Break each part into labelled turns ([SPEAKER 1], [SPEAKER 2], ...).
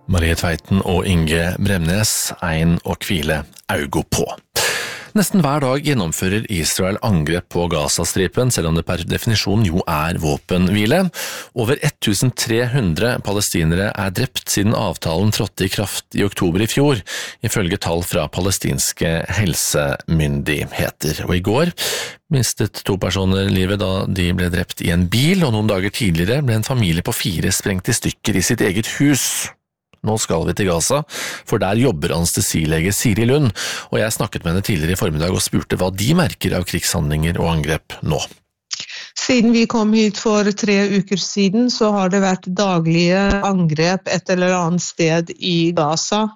[SPEAKER 1] Marie Tveiten og Inge Bremnes, ein å hvile augo på. Nesten hver dag gjennomfører Israel angrep på Gazastripen, selv om det per definisjon jo er våpenhvile. Over 1300 palestinere er drept siden avtalen trådte i kraft i oktober i fjor, ifølge tall fra palestinske helsemyndigheter. Og i går mistet 2 personer livet da de ble drept i en bil, og noen dager tidligere ble en familie på 4 sprengt i stykker i sitt eget hus. Nå skal vi til Gaza, for der jobber anestesilege Siri Lund, og jeg snakket med henne tidligere i formiddag og spurte hva de merker av krigshandlinger og angrep nå.
[SPEAKER 2] Siden vi kom hit for 3 uker siden, så har det vært daglige angrep et eller annet sted i Gaza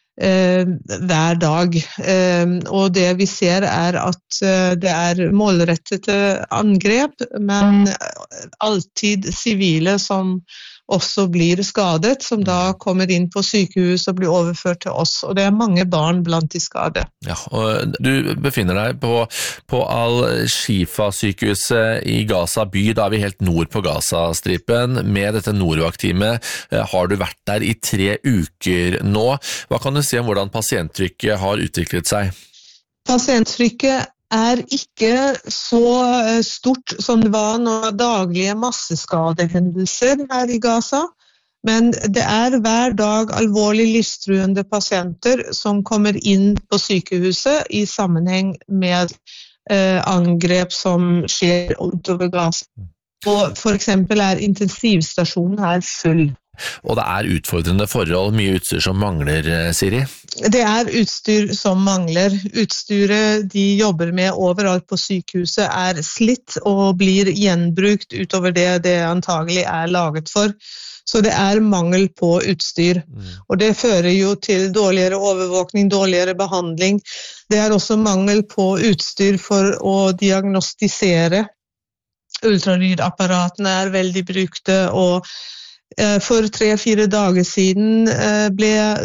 [SPEAKER 2] hver dag. Og det vi ser er at det er målrettede angrep, men alltid sivile som også blir skadet, som da kommer inn på sykehus og blir overført til oss. Og det er mange barn blant de skadde.
[SPEAKER 1] Ja, og du befinner deg på Al-Shifa-sykehuset i Gaza by, da er vi helt nord på Gazastripen. Med dette Norvak-teamet har du vært der i 3 uker nå. Hva kan du si om hvordan pasienttrykket har utviklet seg?
[SPEAKER 2] Pasienttrykket er ikke så stort som det var når daglige masseskadehendelser her i Gaza, men det er hver dag alvorlig livstruende pasienter som kommer inn på sykehuset i sammenheng med angrep som skjer utover Gaza. Og for eksempel er intensivstasjonen her full.
[SPEAKER 1] Og det er utfordrende forhold, mye utstyr som mangler, Siri?
[SPEAKER 2] Det er utstyr som mangler. Utstyret de jobber med overalt på sykehuset er slitt og blir gjenbrukt utover det antagelig er laget for. Så det er mangel på utstyr. Og det fører jo til dårligere overvåkning, dårligere behandling. Det er også mangel på utstyr for å diagnostisere. Ultralydapparatene er veldig brukte, og for 3-4 dager siden ble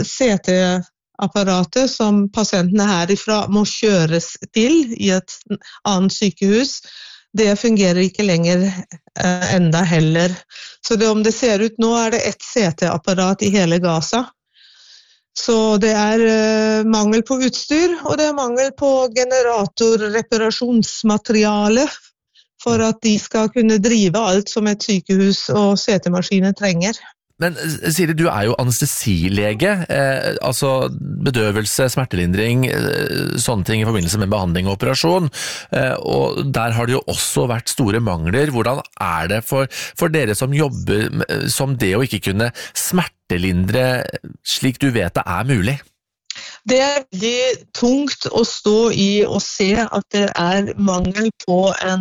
[SPEAKER 2] CT-apparatet som pasientene herifra må kjøres til i et annet sykehus. Det fungerer ikke lenger enda heller. Så om det ser ut nå er det et CT-apparat i hele Gaza. Så det er mangel på utstyr, og det er mangel på generatorreparasjonsmateriale for at de skal kunne drive alt som et sykehus og CT-maskiner trenger.
[SPEAKER 1] Men Siri, du er jo anestesilege, altså bedøvelse, smertelindring, sånne ting i forbindelse med behandling og operasjon, og der har det jo også vært store mangler. Hvordan er det for dere som jobber som det å ikke kunne smertelindre slik du vet det er mulig?
[SPEAKER 2] Det er veldig tungt å stå i og se at det er mangel på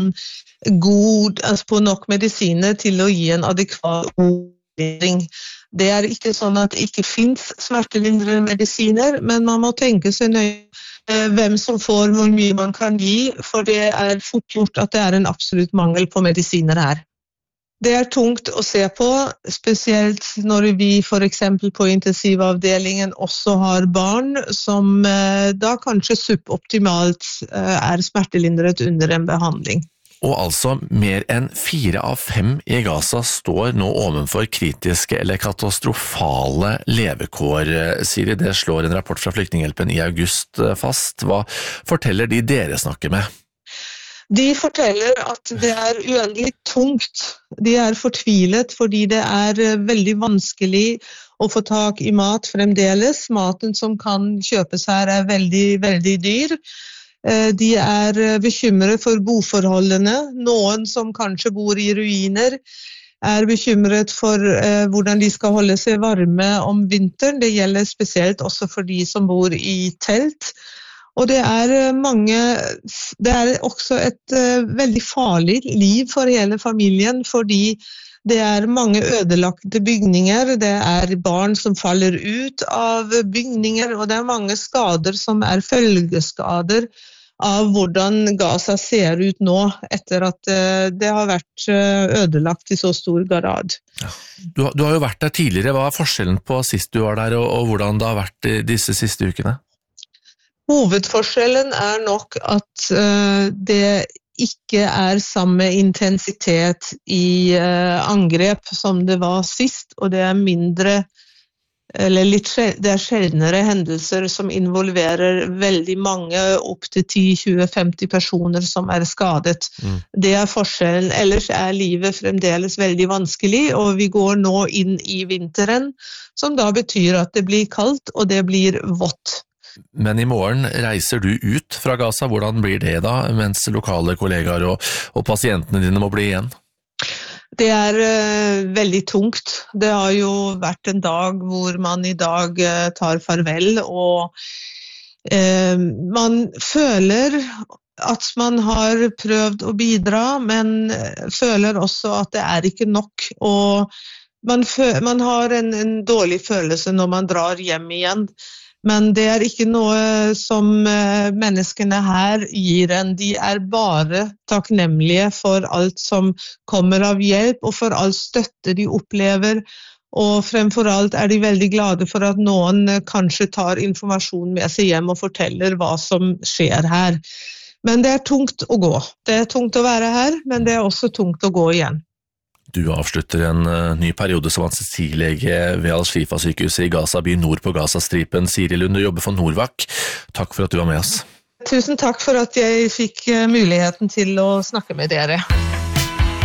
[SPEAKER 2] på nok medisiner til å gi en adekvat behandling. Det er ikke sånn at det ikke finnes smertelindrende medisiner, men man må tenke seg nøye hvem som får hvor mye man kan gi, for det er fort gjort at det er en absolutt mangel på medisiner her. Det er tungt å se på, spesielt når vi for eksempel på intensivavdelingen også har barn som da kanskje suboptimalt er smertelindret under en behandling.
[SPEAKER 1] Og altså mer enn 4 av 5 i Gaza står nå ovenfor kritiske eller katastrofale levekår, Siri. Det slår en rapport fra Flyktninghjelpen i august fast. Hva forteller de dere snakker med?
[SPEAKER 2] De forteller at det er uendelig tungt. De er fortvilet fordi det er veldig vanskelig å få tak i mat fremdeles. Maten som kan kjøpes her er veldig, veldig dyr. De er bekymret for boforholdene. Noen som kanskje bor i ruiner er bekymret for hvordan de skal holde seg varme om vinteren. Det gjelder spesielt også for de som bor i telt. Og det er også et veldig farlig liv for hele familien, fordi det er mange ødelagte bygninger, det er barn som faller ut av bygninger, og det er mange skader som er følgeskader av hvordan Gaza ser ut nå, etter at det har vært ødelagt i så stor grad.
[SPEAKER 1] Ja. Du har jo vært der tidligere. Hva er forskjellen på sist du var der, og hvordan det har vært disse siste ukene?
[SPEAKER 2] Hovedforskjellen er nok at det ikke er samme intensitet i angrep som det var sist, og det er mindre eller det sjeldnere hendelser som involverer veldig mange, opp til 10-20-50 personer som skadet. Det forskjellen. Ellers livet fremdeles veldig vanskelig, og vi går nå inn i vinteren, som da betyr at det blir kaldt og det blir vått.
[SPEAKER 1] Men i morgen reiser du ut fra Gaza. Hvordan blir det da, mens lokale kollegaer og pasientene dine må bli igjen?
[SPEAKER 2] Det veldig tungt. Det har jo vært en dag hvor man i dag tar farvel, og man føler at man har prøvd å bidra, men føler også at det ikke nok, og man har en dårlig følelse når man drar hjem igjen. Men det ikke noe som menneskene her gir en. De bare takknemlige for alt som kommer av hjelp, og for all støtte de opplever. Og fremfor alt de veldig glade for at noen kanskje tar informasjon med seg hjem og forteller hva som skjer her. Men det tungt å gå. Det tungt å være her, men det også tungt å gå igjen.
[SPEAKER 1] Du avslutter en ny periode som anestesilege ved Al-Shifa-sykehuset i Gaza by nord på Gazastripen. Siri Lund, du jobber for Norvac. Takk for at du var med oss.
[SPEAKER 2] Tusen takk for at jeg fikk muligheten til å snakke med dere.